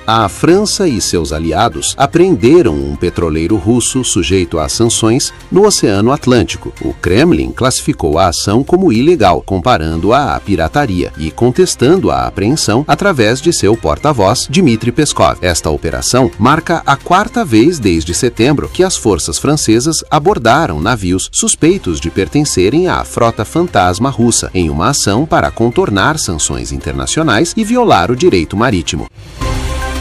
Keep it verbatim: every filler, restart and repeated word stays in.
A França e seus aliados apreenderam um petroleiro russo sujeito a sanções no Oceano Atlântico. O Kremlin classificou a ação como ilegal, comparando-a à pirataria e contestando a apreensão através de seu porta-voz, Dmitry Peskov. Esta operação marca a quarta vez desde setembro que as forças francesas abordaram navios suspeitos de pertencerem à frota fantasma russa, em uma ação para contornar sanções internacionais e violar o direito marítimo.